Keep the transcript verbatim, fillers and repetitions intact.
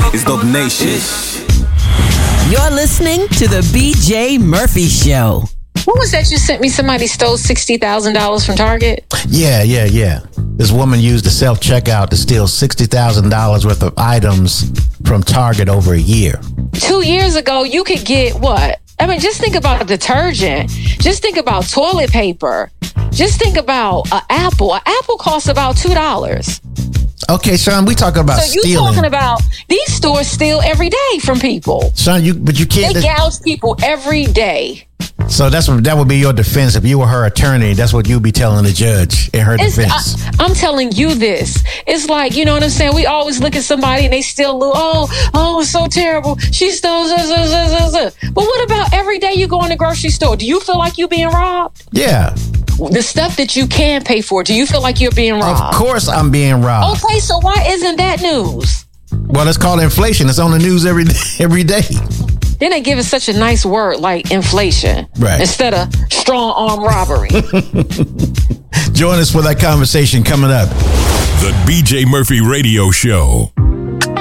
It's Dope Nation. You're listening to the B J Murphy Show. What was that you sent me? Somebody stole sixty thousand dollars from Target? Yeah, yeah, yeah. This woman used the self-checkout to steal sixty thousand dollars worth of items from Target over a year. Two years ago, you could get what? I mean, just think about detergent. Just think about toilet paper. Just think about an apple. An apple costs about two dollars. Okay, Sean, we talking about so you stealing. talking about these stores steal every day from people. Sean, you but you can't. They gouge people every day. So that's what that would be your defense if you were her attorney. That's what you'd be telling the judge in her It's, defense. I, I'm telling you this. It's like, you know what I'm saying? We always look at somebody and they steal. Oh, oh, it's so terrible. She stole. Zah, zah, zah, zah, zah. But what about every day you go in the grocery store? Do you feel like you're being robbed? Yeah. The stuff that you can pay for, do you feel like you're being robbed? Of course I'm being robbed. Okay, so why isn't that news? Well, it's called inflation. It's on the news every every day. Then they give it such a nice word like inflation, right, instead of strong arm robbery. Join us for that conversation coming up. The B J Murphy Radio Show.